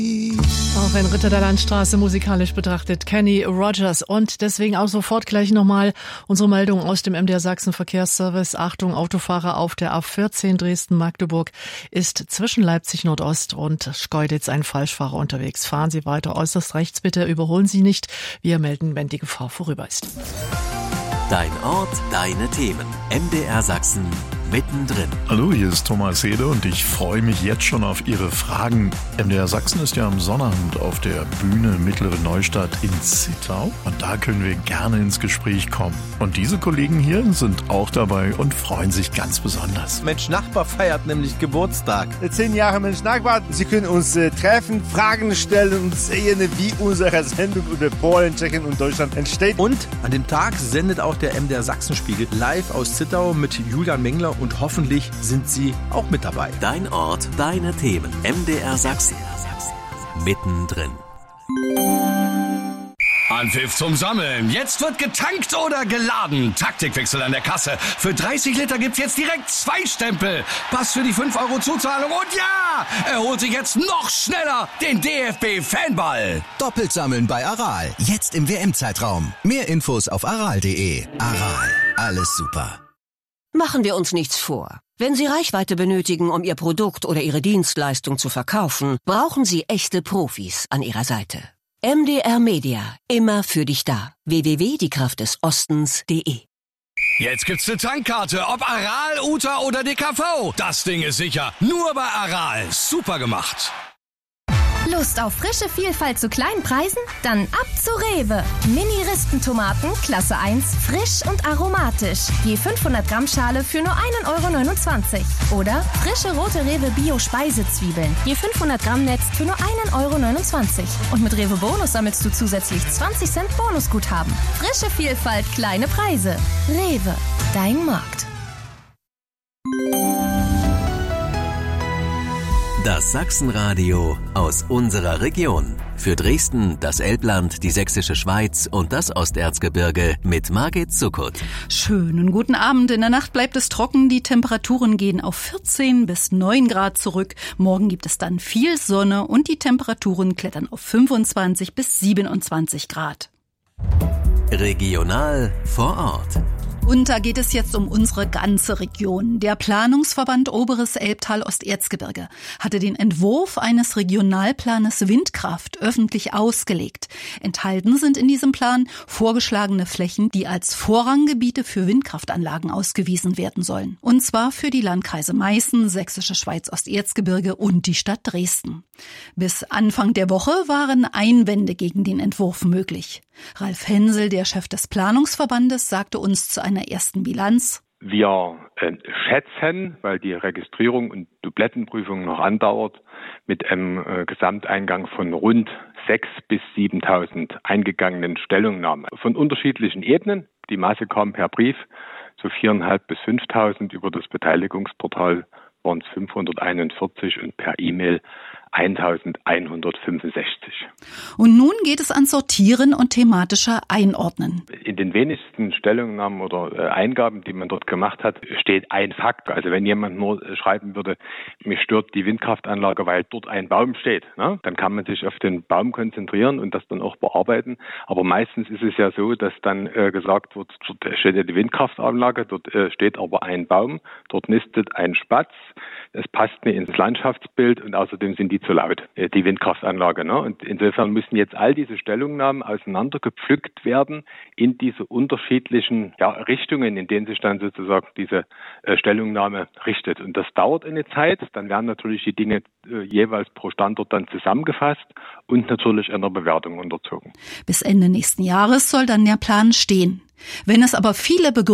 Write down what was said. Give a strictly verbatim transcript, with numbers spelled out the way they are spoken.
Auch ein Ritter der Landstraße musikalisch betrachtet, Kenny Rogers. Und deswegen auch sofort gleich nochmal unsere Meldung aus dem M D R Sachsen Verkehrsservice. Achtung, Autofahrer auf der A vierzehn Dresden-Magdeburg ist zwischen Leipzig Nordost und Schkeuditz ein Falschfahrer unterwegs. Fahren Sie weiter äußerst rechts bitte, überholen Sie nicht. Wir melden, wenn die Gefahr vorüber ist. Dein Ort, deine Themen. M D R Sachsen mittendrin. Hallo, hier ist Thomas Hede und ich freue mich jetzt schon auf Ihre Fragen. M D R Sachsen ist ja am Sonnabend auf der Bühne Mittlere Neustadt in Zittau und da können wir gerne ins Gespräch kommen. Und diese Kollegen hier sind auch dabei und freuen sich ganz besonders. Mensch Nachbar feiert nämlich Geburtstag. Zehn Jahre Mensch Nachbar. Sie können uns äh, treffen, Fragen stellen und sehen, wie unsere Sendung über Polen, Tschechien und Deutschland entsteht. Und an dem Tag sendet auch der M D R Sachsenspiegel live aus Zittau mit Julian Mengler und hoffentlich sind Sie auch mit dabei. Dein Ort, deine Themen. M D R Sachsen. Mittendrin. Anpfiff zum Sammeln. Jetzt wird getankt oder geladen. Taktikwechsel an der Kasse. Für dreißig Liter gibt's jetzt direkt zwei Stempel. Pass für die fünf Euro Zuzahlung. Und ja, er holt sich jetzt noch schneller den D F B-Fanball. Doppelt sammeln bei Aral. Jetzt im W M-Zeitraum. Mehr Infos auf aral punkt de. Aral. Alles super. Machen wir uns nichts vor. Wenn Sie Reichweite benötigen, um Ihr Produkt oder Ihre Dienstleistung zu verkaufen, brauchen Sie echte Profis an Ihrer Seite. M D R Media. Immer für dich da. w w w punkt die kraft des ostens punkt de. Jetzt gibt's eine Tankkarte, ob Aral, U T A oder D K V. Das Ding ist sicher. Nur bei Aral. Super gemacht. Lust auf frische Vielfalt zu kleinen Preisen? Dann ab zu Rewe. Mini-Rispentomaten, Klasse eins, frisch und aromatisch. Je fünfhundert Gramm Schale für nur ein Euro neunundzwanzig. Oder frische rote Rewe Bio-Speisezwiebeln. Je fünfhundert Gramm Netz für nur ein Euro neunundzwanzig. Und mit Rewe Bonus sammelst du zusätzlich zwanzig Cent Bonusguthaben. Frische Vielfalt, kleine Preise. Rewe, dein Markt. Das Sachsenradio aus unserer Region. Für Dresden, das Elbland, die Sächsische Schweiz und das Osterzgebirge mit Margit Zuckert. Schönen guten Abend. In der Nacht bleibt es trocken. Die Temperaturen gehen auf vierzehn bis neun Grad zurück. Morgen gibt es dann viel Sonne und die Temperaturen klettern auf fünfundzwanzig bis siebenundzwanzig Grad. Regional vor Ort. Und da geht es jetzt um unsere ganze Region. Der Planungsverband Oberes Elbtal-Osterzgebirge hatte den Entwurf eines Regionalplanes Windkraft öffentlich ausgelegt. Enthalten sind in diesem Plan vorgeschlagene Flächen, die als Vorranggebiete für Windkraftanlagen ausgewiesen werden sollen. Und zwar für die Landkreise Meißen, Sächsische Schweiz, Osterzgebirge und die Stadt Dresden. Bis Anfang der Woche waren Einwände gegen den Entwurf möglich. Ralf Hensel, der Chef des Planungsverbandes, sagte uns zu einer ersten Bilanz: Wir äh, schätzen, weil die Registrierung und Dublettenprüfung noch andauert, mit einem äh, Gesamteingang von rund sechstausend bis siebentausend eingegangenen Stellungnahmen von unterschiedlichen Ebenen. Die Masse kam per Brief, so viertausendfünfhundert bis fünftausend, über das Beteiligungsportal waren es fünfhunderteinundvierzig und per E-Mail eintausendeinhundertfünfundsechzig. Und nun geht es ans Sortieren und thematische Einordnen. In den wenigsten Stellungnahmen oder äh, Eingaben, die man dort gemacht hat, steht ein Fakt. Also wenn jemand nur äh, schreiben würde, mich stört die Windkraftanlage, weil dort ein Baum steht, ne? Dann kann man sich auf den Baum konzentrieren und das dann auch bearbeiten. Aber meistens ist es ja so, dass dann äh, gesagt wird, dort steht ja die Windkraftanlage, dort äh, steht aber ein Baum, dort nistet ein Spatz, es passt nicht ins Landschaftsbild und außerdem sind die zu laut, die Windkraftanlage. Ne? Und insofern müssen jetzt all diese Stellungnahmen auseinandergepflückt werden in diese unterschiedlichen ja, Richtungen, in denen sich dann sozusagen diese äh, Stellungnahme richtet. Und das dauert eine Zeit. Dann werden natürlich die Dinge äh, jeweils pro Standort dann zusammengefasst und natürlich einer Bewertung unterzogen. Bis Ende nächsten Jahres soll dann der Plan stehen. Wenn es aber viele Begründungen